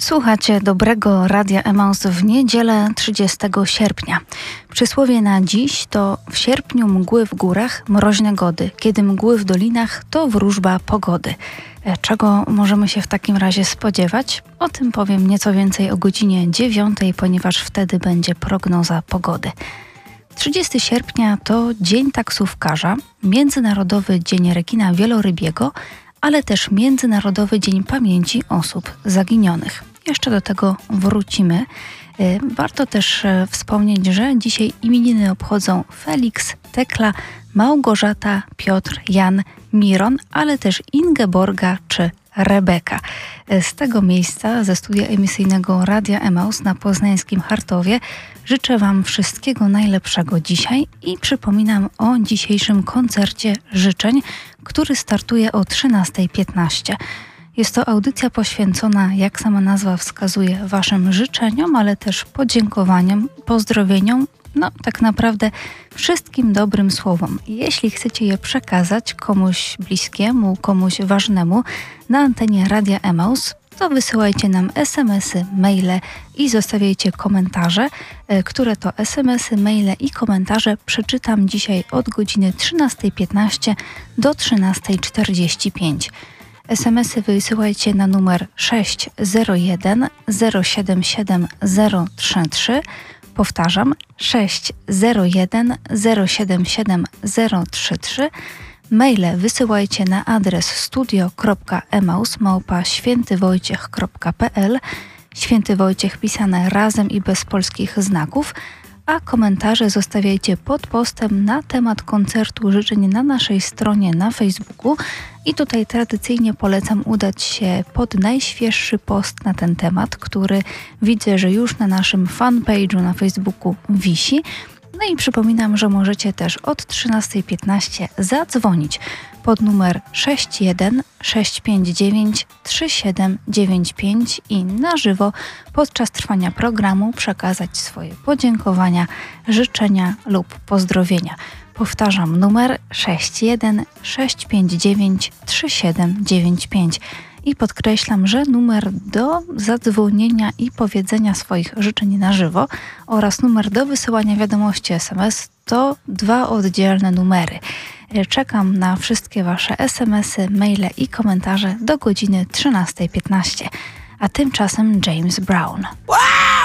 Słuchacie dobrego Radia Emaus w niedzielę 30 sierpnia. Przysłowie na dziś to: w sierpniu mgły w górach, mroźne gody. Kiedy mgły w dolinach, to wróżba pogody. Czego możemy się w takim razie spodziewać? O tym powiem nieco więcej o godzinie 9, ponieważ wtedy będzie prognoza pogody. 30 sierpnia to Dzień Taksówkarza, Międzynarodowy Dzień Rekina Wielorybiego, ale też Międzynarodowy Dzień Pamięci Osób Zaginionych. Jeszcze do tego wrócimy. Warto też wspomnieć, że dzisiaj imieniny obchodzą Felix, Tekla, Małgorzata, Piotr, Jan, Miron, ale też Ingeborga czy Rebeka. Z tego miejsca, ze studia emisyjnego Radia Emaus na poznańskim Chartowie, życzę Wam wszystkiego najlepszego dzisiaj i przypominam o dzisiejszym koncercie życzeń, który startuje o 13:15. Jest to audycja poświęcona, jak sama nazwa wskazuje, Waszym życzeniom, ale też podziękowaniom, pozdrowieniom, tak naprawdę wszystkim dobrym słowom. Jeśli chcecie je przekazać komuś bliskiemu, komuś ważnemu na antenie Radia Emaus, to wysyłajcie nam SMS-y, maile i zostawiajcie komentarze, które to SMS-y, maile i komentarze przeczytam dzisiaj od godziny 13:15 do 13:45. SMS-y wysyłajcie na numer 601 077 033. Powtarzam, 601 077 033. Maile wysyłajcie na adres studio.emaus@świętywojciech.pl. Święty Wojciech pisane razem i bez polskich znaków, a komentarze zostawiajcie pod postem na temat koncertu życzeń na naszej stronie na Facebooku. I tutaj tradycyjnie polecam udać się pod najświeższy post na ten temat, który widzę, że już na naszym fanpage'u na Facebooku wisi. No i przypominam, że możecie też od 13:15 zadzwonić pod numer 61 659 3795 i na żywo podczas trwania programu przekazać swoje podziękowania, życzenia lub pozdrowienia. Powtarzam, numer 61 659 3795. I podkreślam, że numer do zadzwonienia i powiedzenia swoich życzeń na żywo oraz numer do wysyłania wiadomości SMS to dwa oddzielne numery. Czekam na wszystkie Wasze SMS-y, maile i komentarze do godziny 13:15. A tymczasem James Brown.